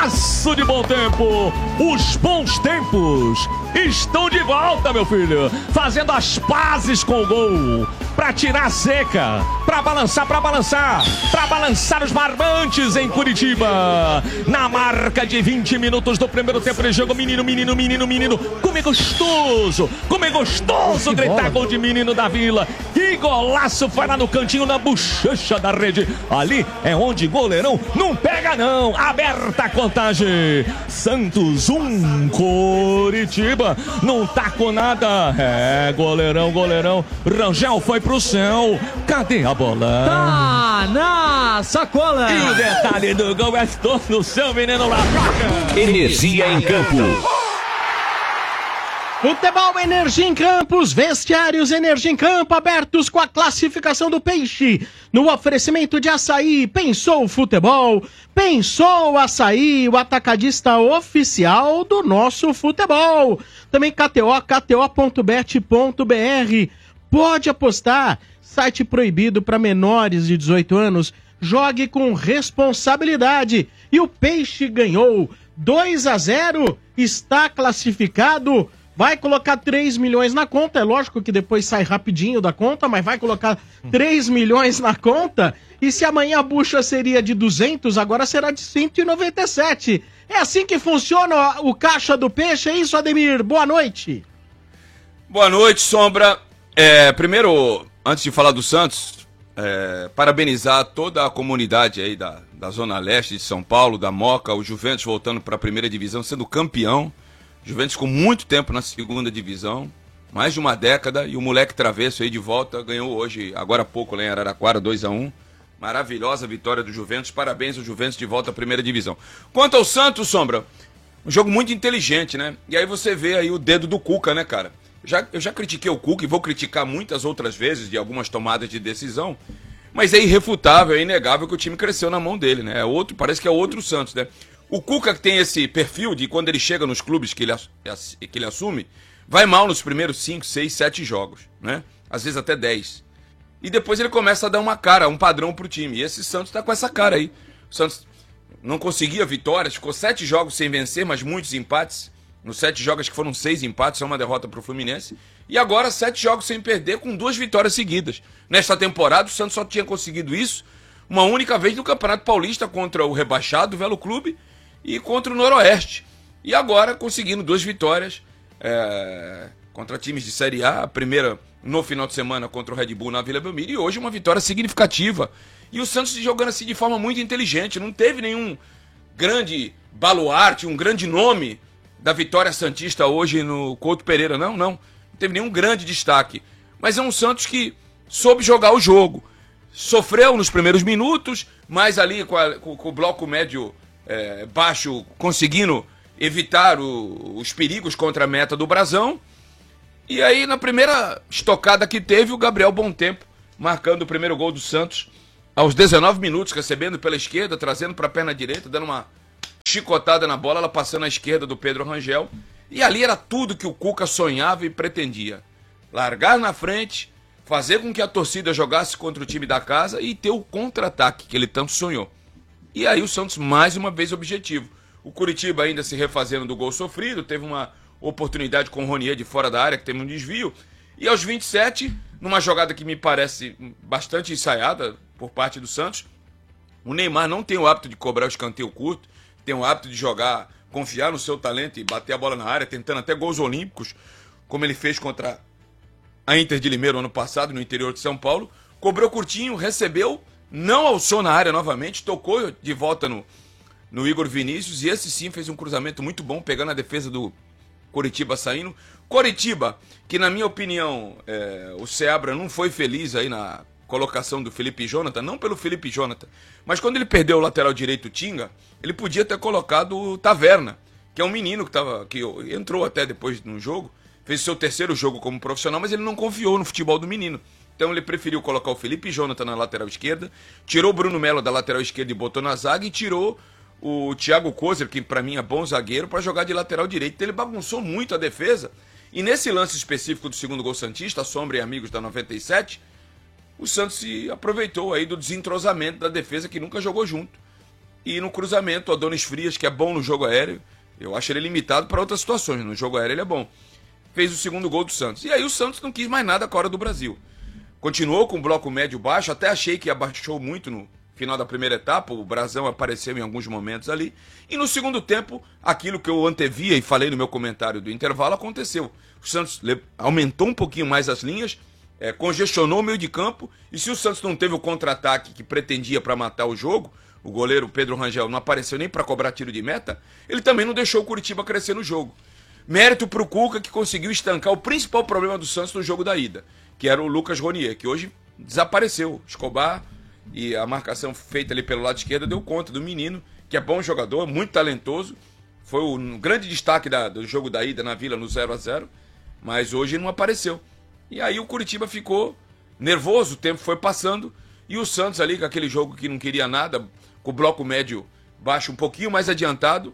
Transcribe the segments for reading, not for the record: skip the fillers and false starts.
golaço de bom tempo. Os bons tempos estão de volta, meu filho, fazendo as pazes com o gol, pra tirar a seca, pra balançar os barbantes em Curitiba. Na marca de 20 minutos do primeiro tempo de jogo, menino, como é gostoso, gritar gol de menino da Vila. Que golaço, foi lá no cantinho, na bochecha da rede. Ali é onde goleirão não pega não. Aberta a contagem. Santos 1, Curitiba não tá com nada. É, goleirão. Rangel foi pro céu. Cadê a bola? Tá na sacola. E o detalhe do gol é todo no seu menino lá. Energia em campo. Futebol Energia em Campos, vestiários Energia em Campo, abertos com a classificação do Peixe. No oferecimento de Açaí, pensou o futebol, pensou o Açaí, o atacadista oficial do nosso futebol. Também KTO.bet.br. Pode apostar, site proibido para menores de 18 anos, jogue com responsabilidade. E o Peixe ganhou 2-0, está classificado. Vai colocar 3 milhões na conta, é lógico que depois sai rapidinho da conta, mas vai colocar 3 milhões na conta, e se amanhã a bucha seria de 200, agora será de 197. É assim que funciona o caixa do Peixe, é isso, Ademir? Boa noite. Boa noite, Sombra. Primeiro, antes de falar do Santos, parabenizar toda a comunidade aí da Zona Leste de São Paulo, da Moca, o Juventus voltando para a primeira divisão, sendo campeão. Juventus com muito tempo na segunda divisão, mais de uma década, e o moleque travesso aí de volta ganhou hoje, agora há pouco, lá em Araraquara, 2-1. Maravilhosa vitória do Juventus, parabéns ao Juventus de volta à primeira divisão. Quanto ao Santos, Sombra, um jogo muito inteligente, né? E aí você vê aí o dedo do Cuca, né, cara? Eu já critiquei o Cuca e vou criticar muitas outras vezes de algumas tomadas de decisão, mas é irrefutável, é inegável que o time cresceu na mão dele, né? Parece que é outro Santos, né? O Cuca, que tem esse perfil de quando ele chega nos clubes que ele assume, vai mal nos primeiros 5, 6, 7 jogos, né? Às vezes até 10. E depois ele começa a dar uma cara, um padrão pro time. E esse Santos tá com essa cara aí. O Santos não conseguia vitórias, ficou 7 jogos sem vencer, mas muitos empates. Nos 7 jogos que foram 6 empates, só uma derrota pro Fluminense. E agora 7 jogos sem perder, com 2 vitórias seguidas. Nesta temporada, o Santos só tinha conseguido isso uma única vez no Campeonato Paulista contra o rebaixado, o Velo Clube, e contra o Noroeste. E agora conseguindo 2 vitórias contra times de Série A. A primeira no final de semana contra o Red Bull na Vila Belmiro. E hoje uma vitória significativa. E o Santos jogando assim de forma muito inteligente. Não teve nenhum grande baluarte, um grande nome da vitória santista hoje no Couto Pereira. Não teve nenhum grande destaque. Mas é um Santos que soube jogar o jogo. Sofreu nos primeiros minutos, mas ali com o bloco médio baixo, conseguindo evitar os perigos contra a meta do Brasão. E aí, na primeira estocada que teve, o Gabriel Bom Tempo marcando o primeiro gol do Santos aos 19 minutos, recebendo pela esquerda, trazendo para a perna direita, dando uma chicotada na bola, ela passando à esquerda do Pedro Rangel. E ali era tudo que o Cuca sonhava e pretendia: largar na frente, fazer com que a torcida jogasse contra o time da casa e ter o contra-ataque que ele tanto sonhou. E aí o Santos mais uma vez objetivo. O Curitiba ainda se refazendo do gol sofrido, teve uma oportunidade com o Ronier de fora da área, que teve um desvio. E aos 27, numa jogada que me parece bastante ensaiada por parte do Santos, o Neymar não tem o hábito de cobrar o escanteio curto, tem o hábito de jogar, confiar no seu talento e bater a bola na área, tentando até gols olímpicos, como ele fez contra a Inter de Limeira ano passado, no interior de São Paulo. Cobrou curtinho, recebeu, não alçou na área novamente, tocou de volta no Igor Vinícius, e esse sim fez um cruzamento muito bom, pegando a defesa do Coritiba saindo. Coritiba, que na minha opinião, o Seabra não foi feliz aí na colocação do Felipe Jonathan, não pelo Felipe Jonathan, mas quando ele perdeu o lateral direito Tinga, ele podia ter colocado o Taverna, que é um menino que entrou até depois no jogo, fez seu terceiro jogo como profissional, mas ele não confiou no futebol do menino. Então ele preferiu colocar o Felipe Jonathan na lateral esquerda, tirou o Bruno Melo da lateral esquerda e botou na zaga, e tirou o Thiago Kozer, que pra mim é bom zagueiro, para jogar de lateral direito. Então ele bagunçou muito a defesa, e nesse lance específico do segundo gol santista, Sombra e amigos da 97, o Santos se aproveitou aí do desentrosamento da defesa, que nunca jogou junto. E no cruzamento, o Adonis Frias, que é bom no jogo aéreo, eu acho ele limitado para outras situações, no jogo aéreo ele é bom. Fez o segundo gol do Santos. E aí o Santos não quis mais nada com a hora do Brasil. Continuou com o bloco médio-baixo, até achei que abaixou muito no final da primeira etapa, o Brasão apareceu em alguns momentos ali. E no segundo tempo, aquilo que eu antevia e falei no meu comentário do intervalo aconteceu. O Santos aumentou um pouquinho mais as linhas, congestionou o meio de campo, e se o Santos não teve o contra-ataque que pretendia para matar o jogo, o goleiro Pedro Rangel não apareceu nem para cobrar tiro de meta, ele também não deixou o Curitiba crescer no jogo. Mérito para o Cuca, que conseguiu estancar o principal problema do Santos no jogo da ida, que era o Lucas Ronier, que hoje desapareceu. Escobar e a marcação feita ali pelo lado esquerdo deu conta do menino, que é bom jogador, muito talentoso. Foi o grande destaque do jogo da ida na Vila no 0-0, mas hoje não apareceu. E aí o Curitiba ficou nervoso, o tempo foi passando, e o Santos ali com aquele jogo que não queria nada, com o bloco médio baixo um pouquinho mais adiantado,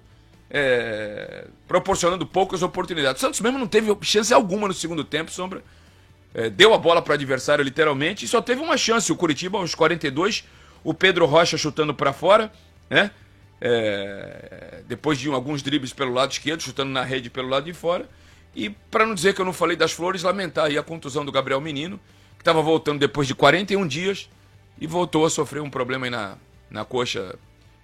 proporcionando poucas oportunidades. O Santos mesmo não teve chance alguma no segundo tempo, Sombra. Deu a bola para o adversário literalmente e só teve uma chance. O Curitiba aos 42, o Pedro Rocha chutando para fora, né? Depois de alguns dribles pelo lado esquerdo, chutando na rede pelo lado de fora. E para não dizer que eu não falei das flores, lamentar aí a contusão do Gabriel Menino, que estava voltando depois de 41 dias e voltou a sofrer um problema aí na coxa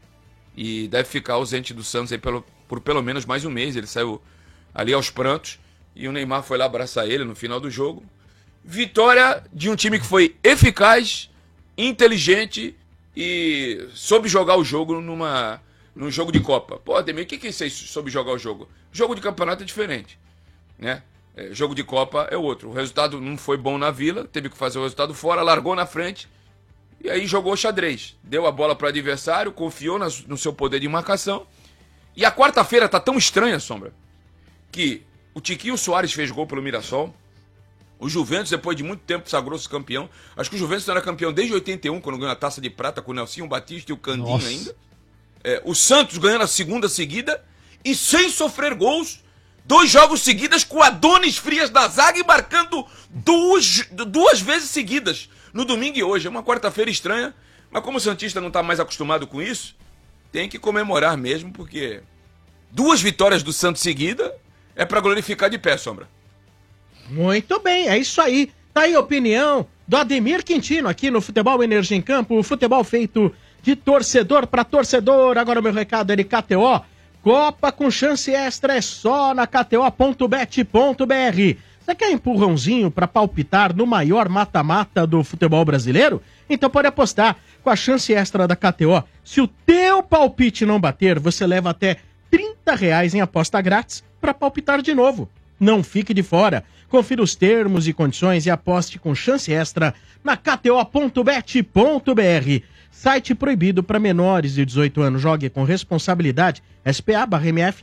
e deve ficar ausente do Santos aí por pelo menos mais um mês. Ele saiu ali aos prantos e o Neymar foi lá abraçar ele no final do jogo. Vitória de um time que foi eficaz, inteligente e soube jogar o jogo num jogo de Copa. Pô, Ademir, o que é isso, soube jogar o jogo? Jogo de campeonato é diferente, né? Jogo de Copa é outro. O resultado não foi bom na Vila, teve que fazer o resultado fora, largou na frente e aí jogou xadrez. Deu a bola para o adversário, confiou no seu poder de marcação. E a quarta-feira tá tão estranha, Sombra, que o Tiquinho Soares fez gol pelo Mirassol. O Juventus, depois de muito tempo, sagrou-se campeão. Acho que o Juventus não era campeão desde 81, quando ganhou a Taça de Prata com o Nelsinho Batista e o Candinho. Nossa. Ainda. O Santos ganhando a segunda seguida e sem sofrer gols. 2 jogos seguidos com Adonis Frias da zaga e marcando duas vezes seguidas. No domingo e hoje. É uma quarta-feira estranha. Mas como o santista não está mais acostumado com isso, tem que comemorar mesmo, porque 2 vitórias do Santos seguida é para glorificar de pé, Sombra. Muito bem, é isso aí. Tá aí a opinião do Ademir Quintino aqui no Futebol Energia em Campo. O futebol feito de torcedor para torcedor. Agora o meu recado é de KTO. Copa com chance extra é só na kto.bet.br. Você quer empurrãozinho para palpitar no maior mata-mata do futebol brasileiro? Então pode apostar com a chance extra da KTO. Se o teu palpite não bater, você leva até R$30 em aposta grátis para palpitar de novo. Não fique de fora. Confira os termos e condições e aposte com chance extra na kto.bet.br. Site proibido para menores de 18 anos. Jogue com responsabilidade. SPA/MF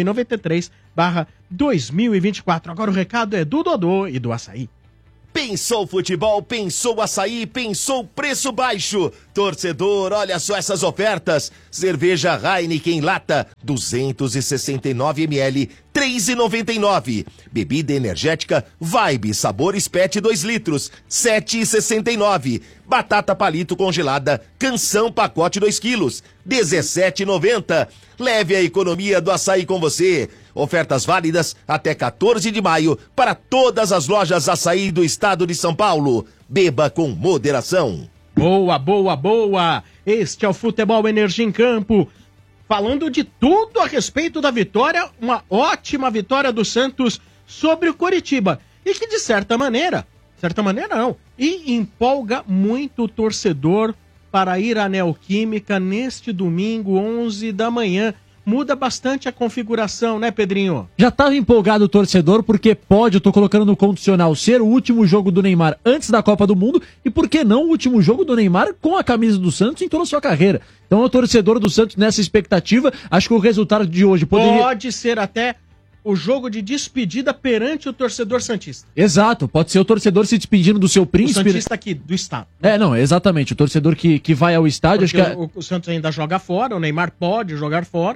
2093/2024. Agora o recado é do Dodô e do Açaí. Pensou futebol, pensou açaí, pensou preço baixo. Torcedor, olha só essas ofertas. Cerveja Heineken lata, 269 ml, R$ 3,99. Bebida energética Vibe Sabores Pet 2 litros, R$ 7,69. Batata palito congelada, Canção pacote 2 quilos, R$ 17,90. Leve a economia do açaí com você. Ofertas válidas até 14 de maio para todas as lojas açaí do estado de São Paulo. Beba com moderação. Boa, boa, boa! Este é o Futebol Energia em Campo. Falando de tudo a respeito da vitória, uma ótima vitória do Santos sobre o Coritiba. E que de certa maneira não, e empolga muito o torcedor para ir à Neoquímica neste domingo, 11 da manhã. Muda bastante a configuração, né, Pedrinho? Já estava empolgado o torcedor, porque pode, eu tô colocando no condicional, ser o último jogo do Neymar antes da Copa do Mundo, e por que não o último jogo do Neymar com a camisa do Santos em toda a sua carreira. Então, o torcedor do Santos nessa expectativa, acho que o resultado de hoje poderia... Pode ser até o jogo de despedida perante o torcedor santista. Exato, pode ser o torcedor se despedindo do seu príncipe. O santista aqui, do estado. Não, exatamente, o torcedor que vai ao estádio... Porque acho que o Santos ainda joga fora, o Neymar pode jogar fora.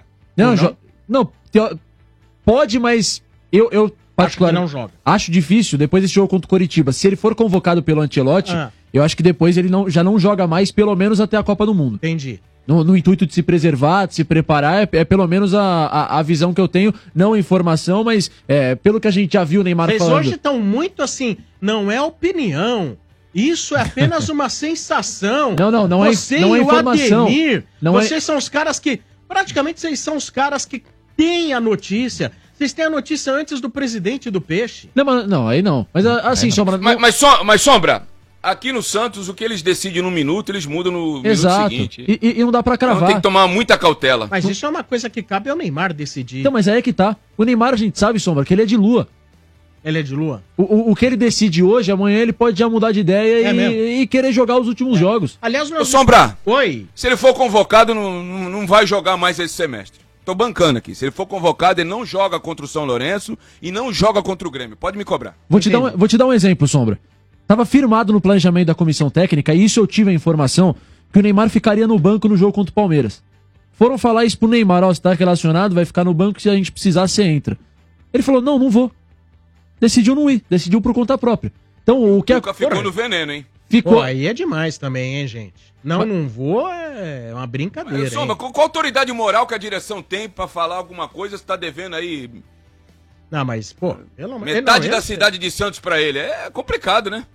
Pode, mas eu particularmente não joga. Acho difícil, depois desse jogo contra o Coritiba, se ele for convocado pelo Ancelotti, eu acho que depois ele já não joga mais, pelo menos até a Copa do Mundo. Entendi. no intuito de se preservar, de se preparar, é pelo menos a visão que eu tenho, não a informação, mas pelo que a gente já viu o Neymar Vocês falando. hoje estão muito assim, não é opinião. Isso é apenas uma sensação. Não é Você não é e o informação. Ademir, Não é- vocês são os caras que... Praticamente vocês são os caras que têm a notícia. Vocês têm a notícia antes do presidente do Peixe. Não, aí não. Mas assim, Sombra... Mas Sombra, aqui no Santos, o que eles decidem num minuto, eles mudam no Exato. minuto seguinte. E não dá pra Então cravar. tem que tomar muita cautela. Mas isso é uma coisa que cabe ao Neymar decidir. Então, mas aí é que tá. O Neymar, a gente sabe, Sombra, que ele é de lua. Ele é de lua? O que ele decide hoje, amanhã ele pode já mudar de ideia e querer jogar os últimos jogos. Aliás, Ô, Sombra, Oi. se ele for convocado, não vai jogar mais esse semestre. Tô bancando aqui. Se ele for convocado, ele não joga contra o São Lourenço e não joga contra o Grêmio. Pode me cobrar. Vou te dar um exemplo, Sombra. Tava firmado no planejamento da comissão técnica, e isso eu tive a informação, que o Neymar ficaria no banco no jogo contra o Palmeiras. Foram falar isso pro Neymar, ó, você tá relacionado, vai ficar no banco, se a gente precisar, você entra. Ele falou, não vou. Decidiu não ir, decidiu por conta própria. Então, o que Nunca ficou no veneno, hein? Pô, aí é demais também, hein, gente? Não vou, é uma brincadeira. Mas, Sombra, qual autoridade moral que a direção tem pra falar alguma coisa se tá devendo aí Não, mas, pô, metade da cidade de Santos pra ele? É complicado, né?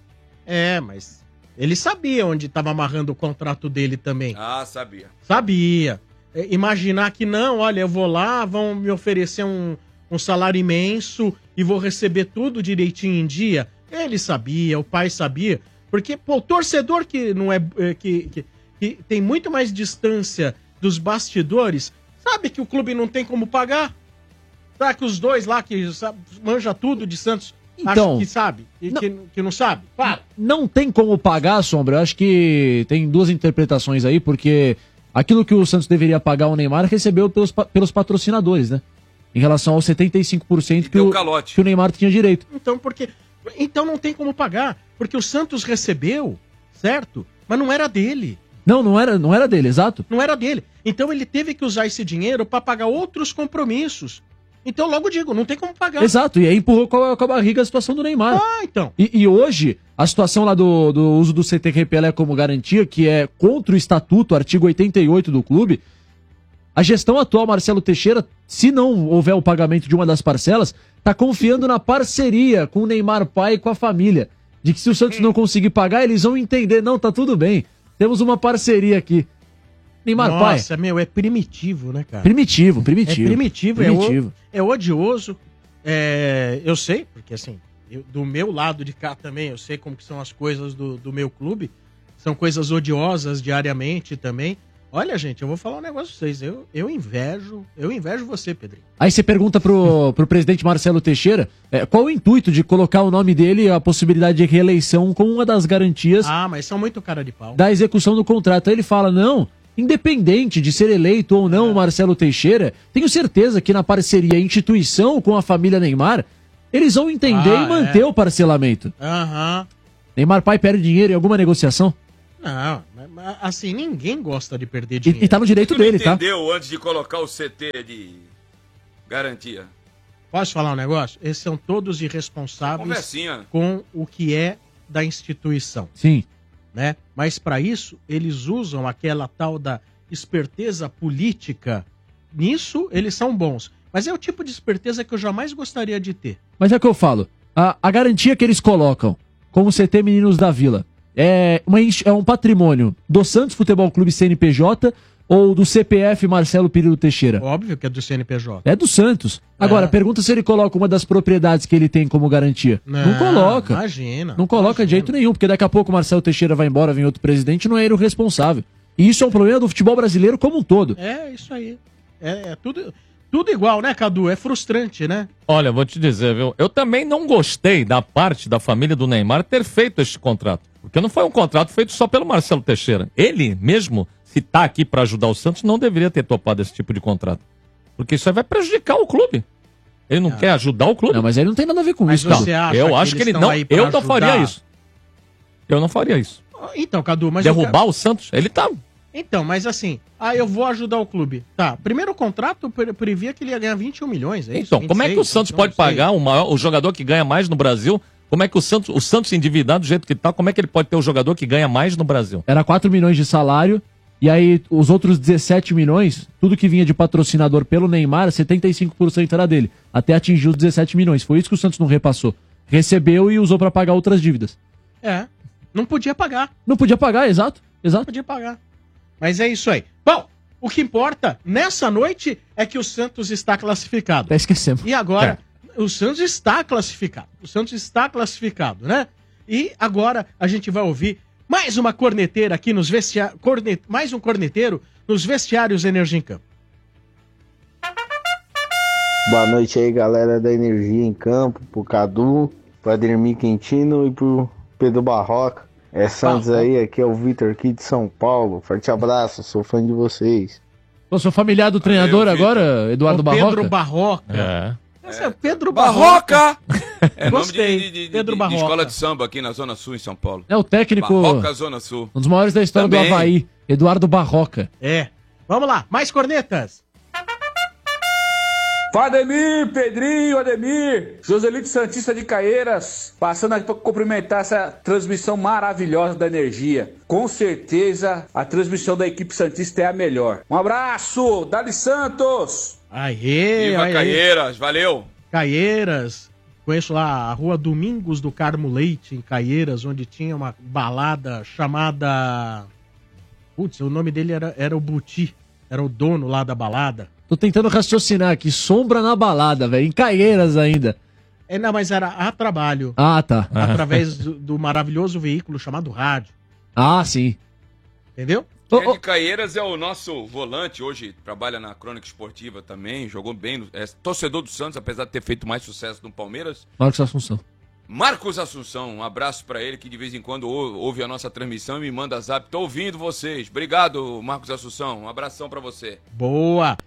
Mas ele sabia onde estava amarrando o contrato dele também. Ah, sabia. Sabia. Imaginar que não, olha, eu vou lá, vão me oferecer um salário imenso e vou receber tudo direitinho em dia. Ele sabia, o pai sabia. Porque, pô, o torcedor que não é. Que tem muito mais distância dos bastidores, sabe que o clube não tem como pagar? Será que os dois lá que manja tudo de Santos Então, acham que sabe? E que não sabe? Para. Não tem como pagar, Sombra. Eu acho que tem duas interpretações aí, porque aquilo que o Santos deveria pagar ao Neymar recebeu pelos patrocinadores, né? Em relação aos 75% que o Neymar tinha direito. Então não tem como pagar, porque o Santos recebeu, certo? Mas não era dele. Não era dele, exato. Não era dele. Então ele teve que usar esse dinheiro para pagar outros compromissos. Então logo digo, não tem como pagar. Exato, e aí empurrou com a barriga a situação do Neymar. Então. E hoje, a situação lá do uso do CT Pelé como garantia, que é contra o estatuto, artigo 88 do clube, a gestão atual, Marcelo Teixeira, se não houver o pagamento de uma das parcelas, tá confiando na parceria com o Neymar pai e com a família. De que se o Santos não conseguir pagar, eles vão entender, não, tá tudo bem, temos uma parceria aqui. Neymar pai. Nossa, é primitivo, né, cara? Primitivo. É primitivo. É odioso. Eu sei, porque assim, do meu lado de cá também, eu sei como que são as coisas do meu clube. São coisas odiosas diariamente também. Olha, gente, eu vou falar um negócio pra vocês. Eu invejo você, Pedrinho. Aí você pergunta pro presidente Marcelo Teixeira qual o intuito de colocar o nome dele e a possibilidade de reeleição como uma das garantias mas são muito cara de pau. da execução do contrato. Aí ele fala, não, independente de ser eleito ou não o Marcelo Teixeira, tenho certeza que na parceria instituição com a família Neymar, eles vão entender e manter o parcelamento. Neymar pai perde dinheiro em alguma negociação? Não, assim, ninguém gosta de perder dinheiro. E tá no direito dele, tá? Entendeu antes de colocar o CT de garantia? Posso falar um negócio? Eles são todos irresponsáveis Conversinha. com o que é da instituição. Sim. Né? Mas para isso, eles usam aquela tal da esperteza política. Nisso, eles são bons. Mas é o tipo de esperteza que eu jamais gostaria de ter. Mas é o que eu falo. A garantia que eles colocam, como CT Meninos da Vila, é um patrimônio do Santos Futebol Clube CNPJ ou do CPF Marcelo Perillo Teixeira? Óbvio que é do CNPJ. É do Santos. Agora, pergunta se ele coloca uma das propriedades que ele tem como garantia. Não coloca. Imagina. Não coloca de jeito nenhum, porque daqui a pouco o Marcelo Teixeira vai embora, vem outro presidente, não é ele o responsável. E isso é um problema do futebol brasileiro como um todo. É isso aí. É tudo igual, né, Cadu? É frustrante, né? Olha, vou te dizer, viu? Eu também não gostei da parte da família do Neymar ter feito este contrato. Porque não foi um contrato feito só pelo Marcelo Teixeira. Ele mesmo, se tá aqui para ajudar o Santos, não deveria ter topado esse tipo de contrato. Porque isso aí vai prejudicar o clube. Ele não quer ajudar o clube. Não, mas ele não tem nada a ver com Mas isso. você acha eu que acho que eles ele estão não. aí pra Eu não faria ajudar? isso. Eu não faria isso. Então, Cadu, mas... Derrubar o Santos? Ele tá... Então, mas assim, eu vou ajudar o clube. Tá, primeiro contrato previa que ele ia ganhar 21 milhões, é isso? Então, como é que o Santos pode pagar o jogador que ganha mais no Brasil? Como é que o Santos endividado do jeito que tá, como é que ele pode ter o jogador que ganha mais no Brasil? Era 4 milhões de salário E aí, os outros 17 milhões, tudo que vinha de patrocinador pelo Neymar, 75% era dele. Até atingir os 17 milhões. Foi isso que o Santos não repassou. Recebeu e usou pra pagar outras dívidas. Não podia pagar. Não podia pagar, exato. Não podia pagar. Mas é isso aí. Bom, o que importa nessa noite é que o Santos está classificado. Até esquecemos. E agora, o Santos está classificado. Né? E agora a gente vai ouvir mais uma corneteira aqui nos vestiários. Mais um corneteiro nos vestiários Energia em Campo. Boa noite aí, galera da Energia em Campo, pro Cadu, pro Ademir Quintino e pro Pedro Barroca. Santos aí, aqui é o Vitor aqui de São Paulo. Forte abraço, sou fã de vocês. Pô, sou familiar do treinador agora, Eduardo Barroca? Pedro Barroca. Esse é Pedro Barroca! É nome Gostei. de Pedro Barroca. escola de samba aqui na Zona Sul, em São Paulo. É o técnico, Barroca, Zona Sul. um dos maiores da história Também. do Avaí, Eduardo Barroca. Vamos lá, mais cornetas. Fala, Ademir, Joselito Santista de Caieiras, passando aqui para cumprimentar essa transmissão maravilhosa da Energia. Com certeza, a transmissão da equipe Santista é a melhor. Um abraço, Dali Santos! Viva Caieiras, valeu! Caieiras, conheço lá a rua Domingos do Carmo Leite, em Caieiras, onde tinha uma balada chamada... Putz, o nome dele era o Buti, era o dono lá da balada. Tô tentando raciocinar aqui, sombra na balada, velho, em Caieiras ainda. Não, mas era a trabalho. Ah, tá. Através do maravilhoso veículo chamado rádio. Ah, sim. Entendeu? Quem é de Caieiras é o nosso volante, hoje trabalha na Crônica Esportiva também, jogou bem, é torcedor do Santos, apesar de ter feito mais sucesso no Palmeiras. Marcos Assunção. Marcos Assunção, um abraço pra ele que de vez em quando ouve a nossa transmissão e me manda zap. Tô ouvindo vocês. Obrigado, Marcos Assunção. Um abração pra você. Boa.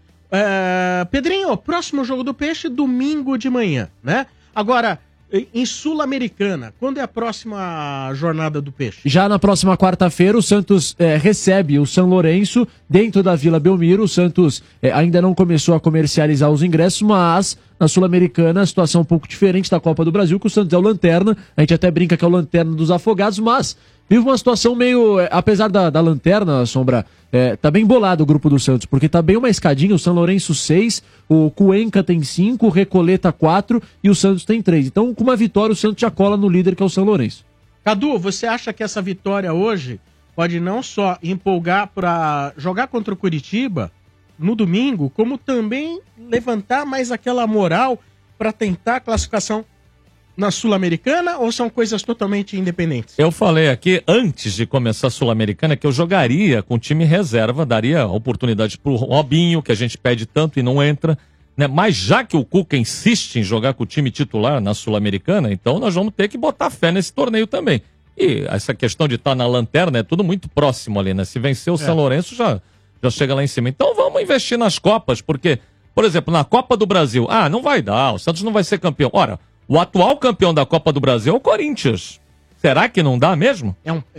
Pedrinho, próximo jogo do Peixe, domingo de manhã, né? Agora, em Sul-Americana, quando é a próxima jornada do Peixe? Já na próxima quarta-feira, o Santos recebe o São Lourenço dentro da Vila Belmiro. O Santos ainda não começou a comercializar os ingressos, mas na Sul-Americana a situação é um pouco diferente da Copa do Brasil, que o Santos é o lanterna. A gente até brinca que é o lanterna dos afogados, mas vive uma situação meio... apesar da lanterna, Sombra, tá bem bolado o grupo do Santos, porque tá bem uma escadinha, o São Lourenço 6, o Cuenca tem 5, o Recoleta 4 e o Santos tem 3. Então, com uma vitória, o Santos já cola no líder, que é o São Lourenço. Cadu, você acha que essa vitória hoje pode não só empolgar para jogar contra o Curitiba no domingo, como também levantar mais aquela moral para tentar a classificação na Sul-Americana, ou são coisas totalmente independentes? Eu falei aqui, antes de começar a Sul-Americana, que eu jogaria com time reserva, daria oportunidade pro Robinho, que a gente pede tanto e não entra, né? Mas já que o Cuca insiste em jogar com o time titular na Sul-Americana, então nós vamos ter que botar fé nesse torneio também. E essa questão de estar na lanterna é tudo muito próximo ali, né? Se vencer o São Lourenço, já chega lá em cima. Então vamos investir nas Copas, porque, por exemplo, na Copa do Brasil, não vai dar, o Santos não vai ser campeão. Ora, o atual campeão da Copa do Brasil é o Corinthians. Será que não dá mesmo?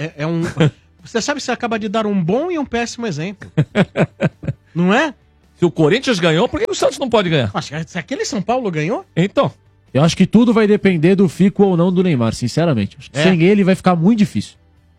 Você sabe que você acaba de dar um bom e um péssimo exemplo. Não é? Se o Corinthians ganhou, por que o Santos não pode ganhar? Se aquele São Paulo ganhou? Então. Eu acho que tudo vai depender do fico ou não do Neymar, sinceramente. Acho que sem ele vai ficar muito difícil.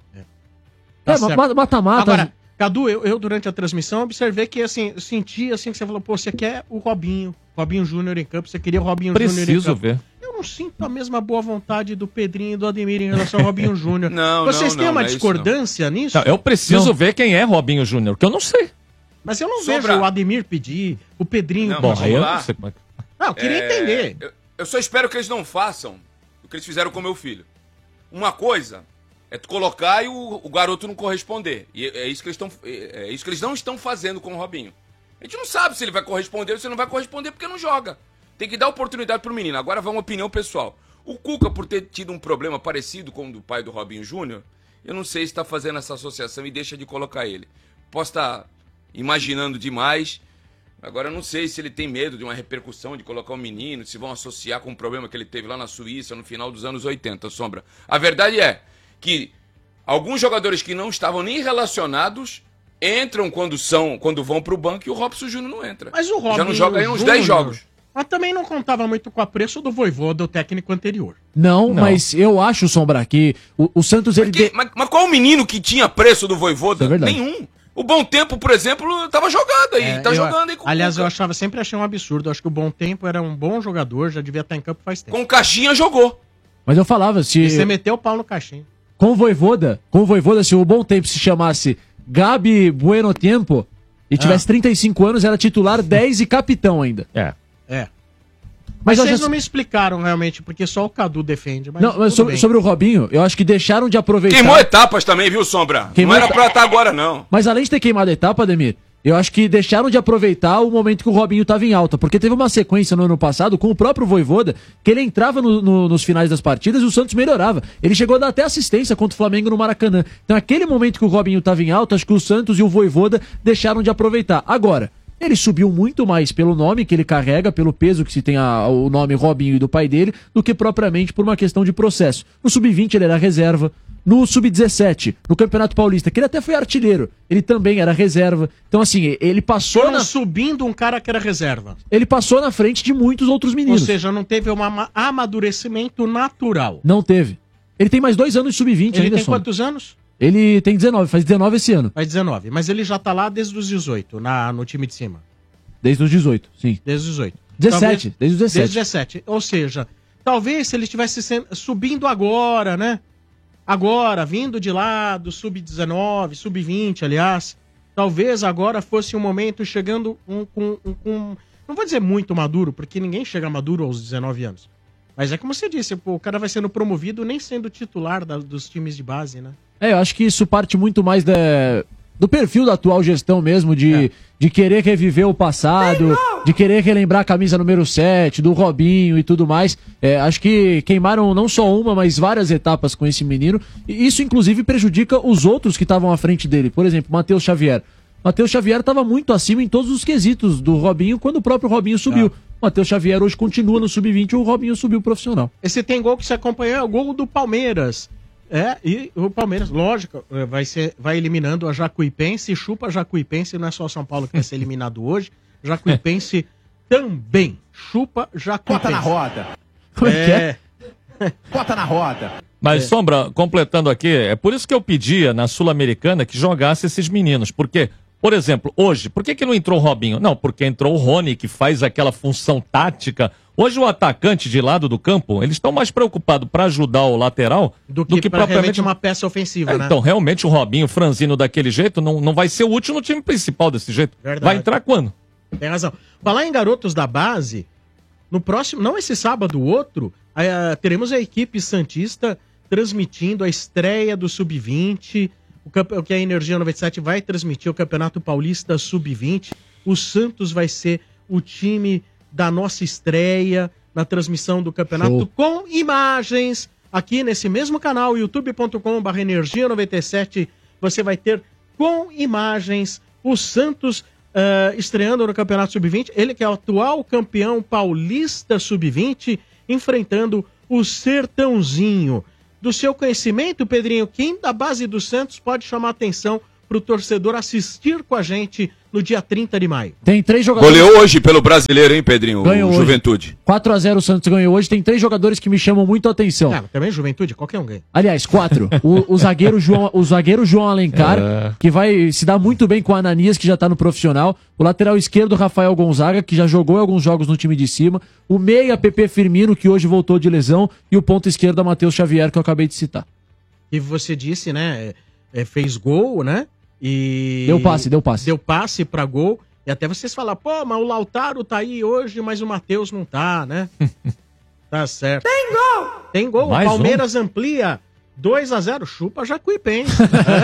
Mata-mata. Agora, Cadu, eu durante a transmissão observei que, assim, eu senti assim que você falou, você quer o Robinho Júnior em campo, você queria o Robinho Júnior em campo. Preciso ver. Eu não sinto a mesma boa vontade do Pedrinho e do Ademir em relação ao Robinho Júnior. Vocês têm uma discordância nisso? Não, eu preciso ver quem é Robinho Júnior, que eu não sei. Mas eu não vejo o Ademir pedir, o Pedrinho... Bom, aí eu não sei como é que... Eu queria entender. Eu só espero que eles não façam o que eles fizeram com meu filho. Uma coisa é tu colocar e o garoto não corresponder. E é isso que eles não estão fazendo com o Robinho. A gente não sabe se ele vai corresponder ou se ele não vai corresponder porque não joga. Tem que dar oportunidade pro menino. Agora vai uma opinião pessoal. O Cuca, por ter tido um problema parecido com o do pai do Robinho Júnior, eu não sei se está fazendo essa associação e deixa de colocar ele. Posso estar imaginando demais. Agora eu não sei se ele tem medo de uma repercussão de colocar o menino, se vão associar com um problema que ele teve lá na Suíça no final dos anos 80, Sombra. A verdade é que alguns jogadores que não estavam nem relacionados entram quando vão pro banco e o Robson Júnior não entra. Mas o Robson já não joga aí uns 10 jogos. Mas também não contava muito com a preço do Vojvoda, do técnico anterior. Não, mas eu acho, Sombra, que o Santos... Mas qual o menino que tinha preço do Vojvoda? É verdade. Nenhum. O Bom Tempo, por exemplo, tava jogando aí. Jogando aí com aliás, o eu sempre achei um absurdo. Eu acho que o Bom Tempo era um bom jogador, já devia estar em campo faz tempo. Com o Caixinha jogou. Mas eu falava, E você meteu o pau no Caixinha. com o Voivoda, se o Bom Tempo se chamasse Gabi Bueno Tempo e tivesse 35 anos, era titular 10 e capitão ainda. É. Mas Vocês eu não me explicaram realmente, porque só o Cadu defende. Mas Não, mas tudo bem. sobre o Robinho, eu acho que deixaram de aproveitar. Queimou etapas também, viu, Sombra? Queimou não era pra estar agora, não. Mas além de ter queimado a etapa, Ademir, eu acho que deixaram de aproveitar o momento que o Robinho estava em alta. Porque teve uma sequência no ano passado com o próprio Voivoda, que ele entrava nos finais das partidas e o Santos melhorava. Ele chegou a dar até assistência contra o Flamengo no Maracanã. Então, aquele momento que o Robinho estava em alta, acho que o Santos e o Voivoda deixaram de aproveitar. Agora, ele subiu muito mais pelo nome que ele carrega, pelo peso que se tem o nome Robinho e do pai dele, do que propriamente por uma questão de processo. No Sub-20 ele era reserva. No Sub-17, no Campeonato Paulista, que ele até foi artilheiro, ele também era reserva. Então, assim, ele passou Foram subindo um cara que era reserva. Ele passou na frente de muitos outros meninos. Ou seja, não teve um amadurecimento natural. Não teve. Ele tem mais 2 anos de Sub-20 Ele ainda, tem Sombra. quantos anos? Ele tem 19, faz 19 esse ano. Faz 19. Mas ele já tá lá desde os 18, no time de cima. Desde os 18, sim. Desde os 18. 17, desde os 17. Desde os 17. Ou seja, talvez se ele estivesse subindo agora, né? Agora, vindo de lá do Sub-19, Sub-20, aliás, talvez agora fosse um momento chegando não vou dizer muito maduro, porque ninguém chega maduro aos 19 anos. Mas é como você disse, o cara vai sendo promovido nem sendo titular dos times de base, né? Eu acho que isso parte muito mais do perfil da atual gestão mesmo, de querer reviver o passado, de querer relembrar a camisa número 7, do Robinho e tudo mais. Acho que queimaram não só uma, mas várias etapas com esse menino. E isso, inclusive, prejudica os outros que estavam à frente dele. Por exemplo, Matheus Xavier. Matheus Xavier estava muito acima em todos os quesitos do Robinho quando o próprio Robinho subiu. Matheus Xavier hoje continua no Sub-20 e o Robinho subiu profissional. Esse tem gol que se acompanha, é o gol do Palmeiras. E o Palmeiras, lógico, vai eliminando a Jacuipense, chupa a Jacuipense, não é só São Paulo que vai ser eliminado hoje, Jacuipense também, chupa Jacuipense. Bota na roda. Como é que é? Bota na roda. Mas, Sombra, completando aqui, é por isso que eu pedia na Sul-Americana que jogasse esses meninos, porque, por exemplo, hoje, por que não entrou o Robinho? Não, porque entrou o Rony, que faz aquela função tática. Hoje o atacante de lado do campo, eles estão mais preocupados para ajudar o lateral do que propriamente uma peça ofensiva, né? Então, realmente, o Robinho franzino daquele jeito não vai ser útil no time principal desse jeito. Verdade. Vai entrar quando? Tem razão. Falar em garotos da base, no próximo, não esse sábado, o outro, teremos a equipe santista transmitindo a estreia do Sub-20, o que a Energia 97 vai transmitir, o Campeonato Paulista Sub-20. O Santos vai ser o time da nossa estreia na transmissão do campeonato com imagens aqui nesse mesmo canal, youtube.com/energia97. Você vai ter com imagens o Santos estreando no Campeonato Sub-20. Ele que é o atual campeão paulista Sub-20, enfrentando o Sertãozinho. Do seu conhecimento, Pedrinho, quem da base do Santos pode chamar atenção para o torcedor assistir com a gente no dia 30 de maio? Tem 3 jogadores... Goleou hoje pelo brasileiro, hein, Pedrinho? Ganhou o hoje. Juventude. 4-0 o Santos ganhou hoje. Tem 3 jogadores que me chamam muito a atenção. Também Juventude, qualquer um ganha. Aliás, 4. O zagueiro João Alencar, que vai se dar muito bem com o Ananias, que já tá no profissional. O lateral esquerdo, Rafael Gonzaga, que já jogou alguns jogos no time de cima. O meia, Pepe Firmino, que hoje voltou de lesão. E o ponta esquerda, Matheus Xavier, que eu acabei de citar. E você disse, né, fez gol, né? E... Deu passe. Deu passe pra gol. E até vocês falam, pô, mas o Lautaro tá aí hoje, mas o Matheus não tá, né? Tá certo. Tem gol. Mais o Palmeiras amplia 2-0. Chupa Jacuipense.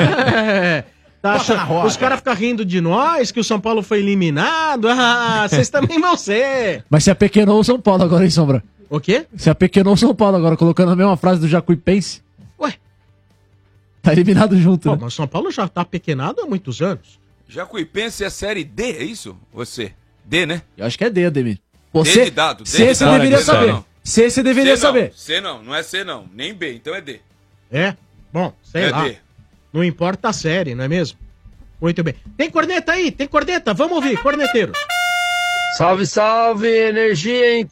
Os caras ficam rindo de nós, que o São Paulo foi eliminado. Vocês também vão ser. Mas se apequenou o São Paulo agora, hein, Sombra? O quê? Se apequenou o São Paulo agora, colocando a mesma frase do Jacuipense. Ué? Tá eliminado junto, Pô, né? mas o São Paulo já tá pequenado há muitos anos. Jacuipense é Série D, é isso? Você? D, né? Eu acho que é D, Ademir. D de dado. C você deveria saber. Não. C você deveria C não, saber. C não é C não. Nem B, então é D. Bom, sei lá. D. Não importa a série, não é mesmo? Muito bem. Tem corneta aí? Tem corneta? Vamos ouvir, corneteiro. Salve, salve, energia em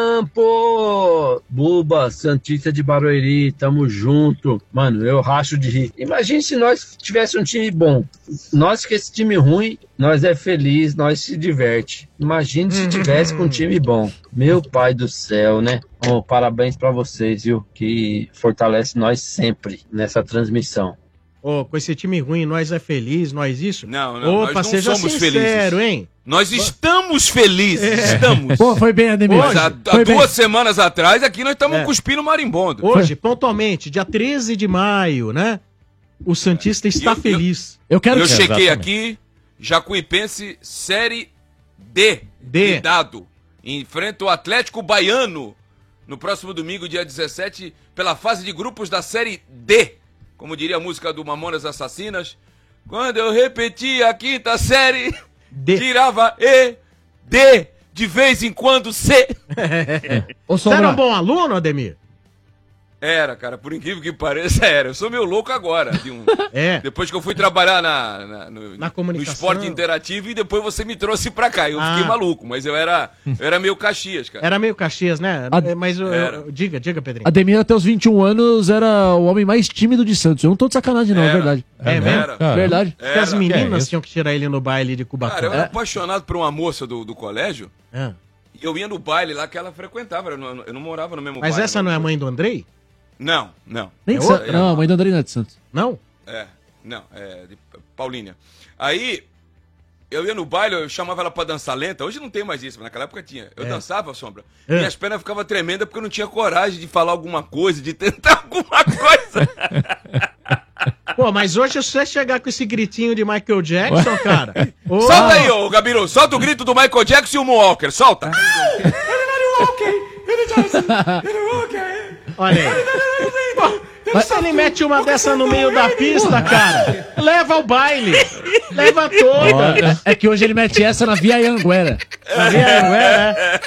campo! Buba, Santista de Barueri, tamo junto. Mano, eu racho de rir. Imagine se nós tivéssemos um time bom. Nós que esse time ruim, nós é feliz, nós se diverte. Imagine se tivesse com um time bom. Meu pai do céu, né? Oh, parabéns pra vocês, viu? Que fortalece nós sempre nessa transmissão. Ô, com esse time ruim, nós é feliz, nós isso? Não, Opa, nós não seja somos sincero, felizes. hein? Nós estamos felizes, estamos. Pô, foi bem, Ademir. Mas há Foi bem. 2 semanas atrás, aqui nós estamos cuspindo marimbondo. Hoje, pontualmente, dia 13 de maio, né? O Santista está feliz. Eu chequei aqui, Jacuipense Série D. De dado. Enfrenta o Atlético Baiano no próximo domingo, dia 17, pela fase de grupos da Série D. Como diria a música do Mamonas Assassinas, quando eu repetia a quinta série, tirava E, D, de vez em quando C. Você era um bom aluno, Ademir? Era, cara, por incrível que pareça, era. Eu sou meio louco agora. Depois que eu fui trabalhar na comunicação, no esporte interativo e depois você me trouxe pra cá. Eu fiquei maluco, mas eu era meio Caxias, cara. Era meio Caxias, né? Mas diga, Pedrinho. Ademir, até os 21 anos, era o homem mais tímido de Santos. Eu não tô de sacanagem, não, é verdade. É mesmo? Verdade. Porque as meninas tinham que tirar ele no baile de Cubatão. Cara, eu era apaixonado por uma moça do colégio. Eu ia no baile lá que ela frequentava. Eu não morava no mesmo baile. Mas essa não é a mãe do Andrei? Não. Nem de Santos. Não, a mãe do André não é de Santos. Não? É de Paulínia. Aí, eu ia no baile, eu chamava ela pra dançar lenta. Hoje não tem mais isso, mas naquela época tinha. Eu dançava, Sombra. Minhas pernas ficavam tremendas porque eu não tinha coragem de falar alguma coisa, de tentar alguma coisa. Pô, mas hoje se você chegar com esse gritinho de Michael Jackson, cara... Solta aí, ô Gabiru, solta o grito do Michael Jackson e o Moonwalker, solta! Olha aí. Pô, se ele mete uma dessa no meio da pista, cara, leva ao baile. Leva todas. É que hoje ele mete essa na Via Anguera. Na Via Anguera?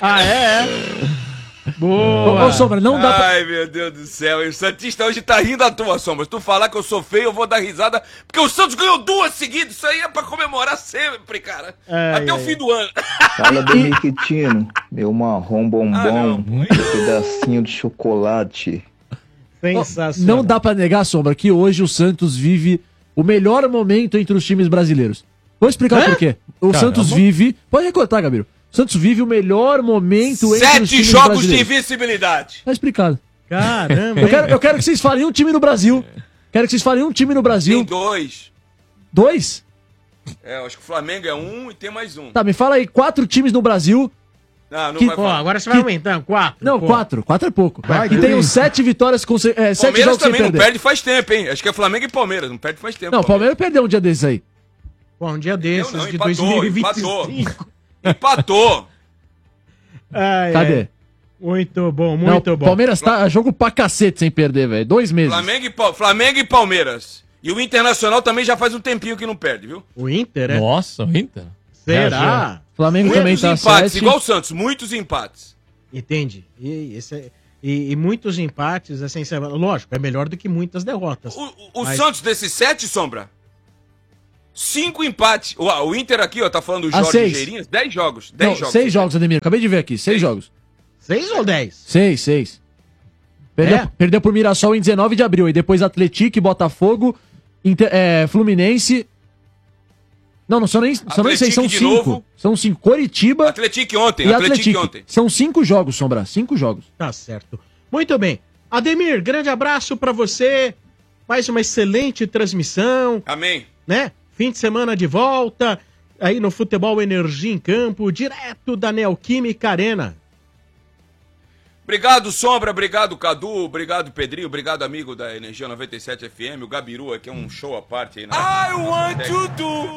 Boa. Ô, Sombra, não dá pra... Ai, meu Deus do céu. E o Santista hoje tá rindo à toa, Sombra. Se tu falar que eu sou feio, eu vou dar risada. Porque o Santos ganhou 2 seguidas. Isso aí é pra comemorar sempre, cara. Até o fim do ano. Fala do Miquitino, meu marrom bombom, pedacinho de chocolate. Sensacional. Não dá pra negar, Sombra, que hoje o Santos vive o melhor momento entre os times brasileiros. Vou explicar o porquê. O Santos vive... Pode recortar, Gabriel. O Santos vive o melhor momento entre os 7 times jogos brasileiros. de invencibilidade. Tá explicado. Caramba. Eu quero que vocês falem um time no Brasil. Quero que vocês falem um time no Brasil. Tem 2. 2? Eu acho que o Flamengo é 1 e tem mais 1. Tá, me fala aí 4 times no Brasil. Não que... vai falar. Agora você vai aumentando. 4. Não, 4. 4 é pouco. E tem os 7 vitórias, 7 Palmeiras jogos sem também não perder. perde faz tempo, hein? Acho que é Flamengo e Palmeiras. Não perde faz tempo. Não, o Palmeiras perdeu um dia desses aí. Pô, um dia desses, Não, de empatou, 2025. Empatou. Cadê? Muito bom, Não, muito bom. Palmeiras tá jogo pra cacete sem perder, velho. 2 meses. Flamengo e Palmeiras. E o Internacional também já faz um tempinho que não perde, viu? O Inter, é? Nossa, o Inter. Será? Flamengo também Muitos tá empates, 7. igual o Santos, muitos empates. Entende? E muitos empates, assim, lógico, é melhor do que muitas derrotas. O Santos desses 7, Sombra, 5 empates. O Inter aqui, ó, tá falando do Jorge Geirinhas, 10 jogos. 10 jogos. 6 jogos, Ademir. Acabei de ver aqui. 6 jogos. 6 ou 10? 6. Perdeu por Mirassol em 19 de abril. E depois Atlético, Botafogo, Fluminense. Não são nem 6, são 5. São 5. Coritiba. Atlético ontem, e Atlético ontem. São 5 jogos, Sombra. 5 jogos. Tá certo. Muito bem. Ademir, grande abraço pra você. Mais uma excelente transmissão. Amém. Né? Fim de semana de volta. Aí no Futebol Energia em Campo, direto da Neoquímica Arena. Obrigado, Sombra, obrigado, Cadu, obrigado, Pedrinho, obrigado, amigo da Energia 97 FM, o Gabiru aqui é um show à parte aí. I want to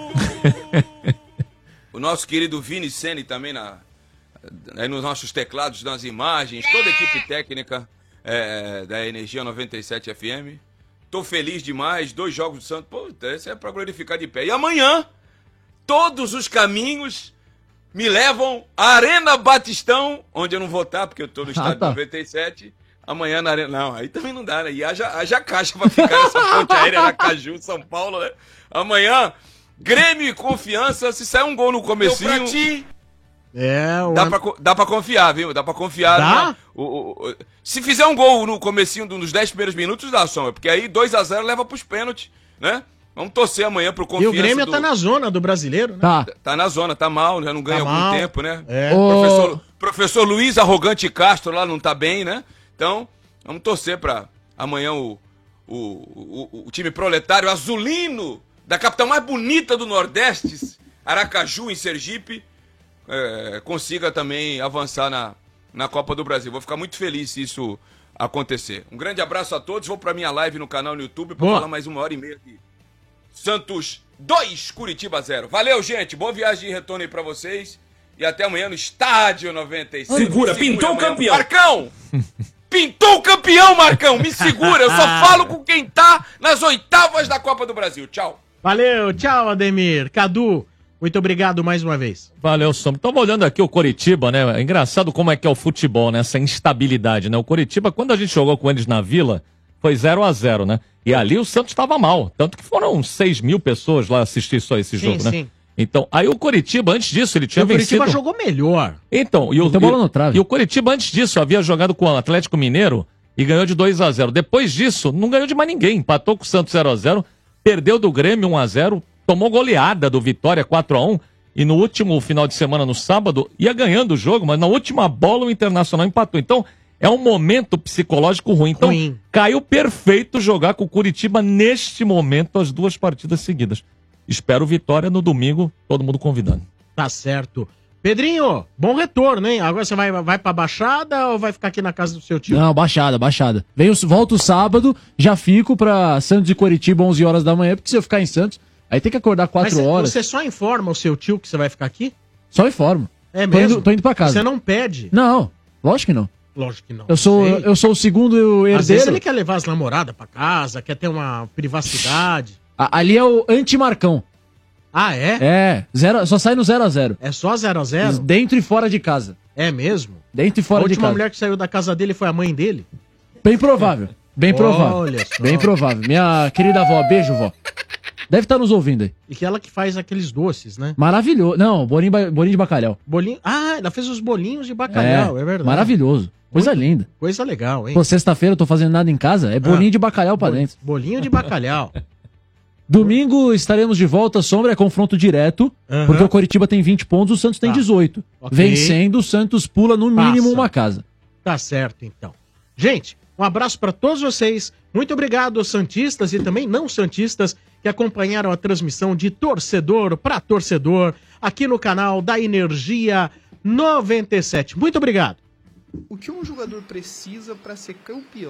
do! O nosso querido Vini Sene também aí nos nossos teclados, nas imagens, toda a equipe técnica da Energia 97 FM. Tô feliz demais, 2 jogos do Santos, pô, isso é pra glorificar de pé. E amanhã, todos os caminhos me levam à Arena Batistão, onde eu não vou estar, porque eu tô no estádio 97. Amanhã na Arena... Não, aí também não dá, né? E haja caixa pra ficar nessa ponte aérea na Caju, São Paulo, né? Amanhã, Grêmio e Confiança, se sair um gol no comecinho... Dá pra confiar, viu? Dá pra confiar. Dá? Se fizer um gol no comecinho dos 10 primeiros minutos, dá, Sombra. Porque aí 2-0 leva pros pênaltis, né? Vamos torcer amanhã pro Confiança. E o Grêmio tá na zona do Brasileiro, né? Tá na zona, tá mal, já não ganha Tá algum mal. tempo, né? É. Professor Luiz Arrogante Castro lá não tá bem, né? Então, vamos torcer pra amanhã o time proletário azulino da capital mais bonita do Nordeste, Aracaju, em Sergipe, consiga também avançar na Copa do Brasil. Vou ficar muito feliz se isso acontecer. Um grande abraço a todos. Vou pra minha live no canal no YouTube pra falar mais 1h30 de Santos 2, Curitiba 0. Valeu, gente. Boa viagem de retorno aí pra vocês. E até amanhã no Estádio 96. Segura, pintou o campeão. Marcão! Pintou o campeão, Marcão! Me segura, eu só falo com quem tá nas oitavas da Copa do Brasil. Tchau. Valeu, tchau, Ademir. Cadu, muito obrigado mais uma vez. Valeu, Sombra. Tava olhando aqui o Coritiba, né? É engraçado como é que é o futebol, né? Essa instabilidade, né? O Coritiba, quando a gente jogou com eles na Vila, foi 0-0, né? E ali o Santos estava mal. Tanto que foram 6 mil pessoas lá assistir só esse jogo, né? Sim. Então, aí o Coritiba, antes disso, ele tinha vencido... O Coritiba jogou melhor. Então, e o Coritiba, antes disso, havia jogado com o Atlético Mineiro e ganhou de 2-0. Depois disso, não ganhou de mais ninguém. Empatou com o Santos 0-0, perdeu do Grêmio 1-0, tomou goleada do Vitória 4-1 e no último final de semana, no sábado, ia ganhando o jogo, mas na última bola o Internacional empatou. Então, é um momento psicológico ruim. Então, caiu perfeito jogar com o Coritiba neste momento, as 2 partidas seguidas. Espero Vitória no domingo, todo mundo convidando. Tá certo. Pedrinho, bom retorno, hein? Agora você vai pra Baixada ou vai ficar aqui na casa do seu tio? Não, Baixada. Volto sábado, já fico pra Santos e Coritiba 11 horas da manhã, porque se eu ficar em Santos, aí tem que acordar 4 horas. Você só informa o seu tio que você vai ficar aqui? Só informo. É mesmo? Tô indo pra casa. Você não pede? Não, lógico que não. Lógico que não. Eu sou o segundo herdeiro. Às vezes ele quer levar as namoradas pra casa, quer ter uma privacidade. Ali é o anti-Marcão. Ah, é? Só sai no 0-0. É só 0-0? Dentro e fora de casa. É mesmo? Dentro e fora de casa. A última mulher que saiu da casa dele foi a mãe dele? Bem provável. Olha só. Bem provável. Minha querida avó, beijo, vó. Deve estar nos ouvindo aí. E que ela que faz aqueles doces, né? Maravilhoso. Não, bolinho de bacalhau. Bolinho... Ah, ela fez os bolinhos de bacalhau, é verdade. Maravilhoso. Coisa linda. Coisa legal, hein? Pô, sexta-feira eu tô fazendo nada em casa, é bolinho de bacalhau pra dentro. Bolinho de bacalhau. Domingo estaremos de volta, Sombra, é confronto direto, porque o Coritiba tem 20 pontos, o Santos tem 18. Ok. Vencendo, o Santos pula no mínimo uma casa. Tá certo, então. Gente, um abraço pra todos vocês. Muito obrigado aos santistas e também não santistas que acompanharam a transmissão de torcedor para torcedor aqui no canal da Energia 97. Muito obrigado. O que um jogador precisa para ser campeão?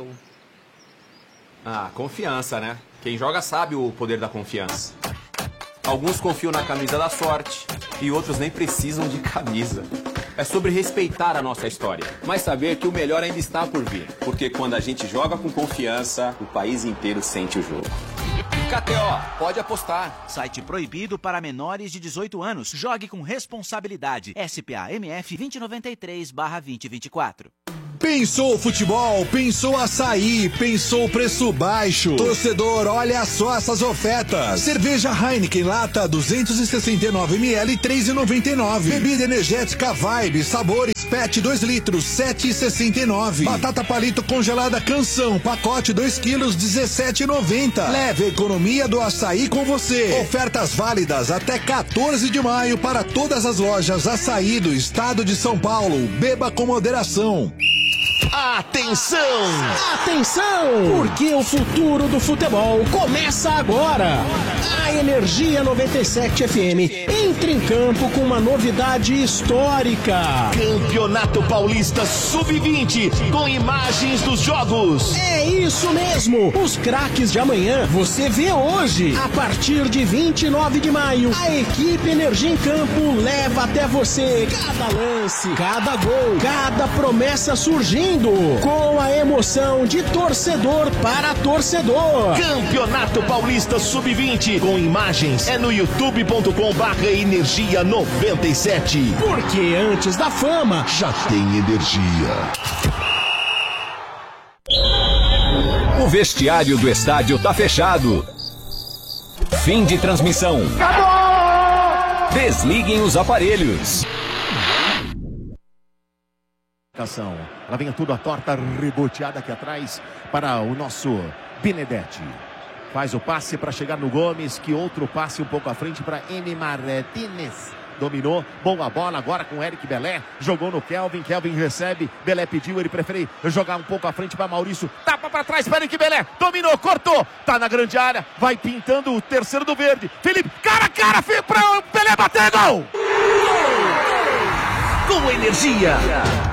Ah, confiança, né? Quem joga sabe o poder da confiança. Alguns confiam na camisa da sorte e outros nem precisam de camisa. É sobre respeitar a nossa história, mas saber que o melhor ainda está por vir. Porque quando a gente joga com confiança, o país inteiro sente o jogo. KTO, pode apostar. Site proibido para menores de 18 anos. Jogue com responsabilidade. SPA-MF 2093/2024. Pensou futebol, pensou açaí, pensou preço baixo. Torcedor, olha só essas ofertas. Cerveja Heineken lata 269ml 3,99. Bebida energética Vibe, sabores PET 2 litros 7,69. Batata palito congelada Canção, pacote 2 quilos 17,90. Leve a economia do açaí com você. Ofertas válidas até 14 de maio para todas as lojas Açaí do estado de São Paulo. Beba com moderação. Atenção! Atenção! Porque o futuro do futebol começa agora! A Energia 97 FM entra em campo com uma novidade histórica. Campeonato Paulista Sub-20 com imagens dos jogos. É isso mesmo! Os craques de amanhã você vê hoje. A partir de 29 de maio, a equipe Energia em Campo leva até você cada lance, cada gol, cada promessa surgindo. Com a emoção de torcedor para torcedor. Campeonato Paulista Sub-20 com imagens é no youtube.com/energia97. Porque antes da fama já tem energia. O vestiário do estádio tá fechado. Fim de transmissão. Acabou! Desliguem os aparelhos. Ela vem tudo a torta, reboteada aqui atrás para o nosso Benedetti. Faz o passe para chegar no Gomes, que outro passe um pouco à frente para M. Martínez. Dominou, boa bola agora com Eric Belé. Jogou no Kelvin, Kelvin recebe. Belé pediu, ele prefere jogar um pouco à frente para Maurício. Tapa para trás para Eric Belé. Dominou, cortou. Tá na grande área, vai pintando o terceiro do verde. Felipe, cara a cara, para Belé bater, gol! Com energia.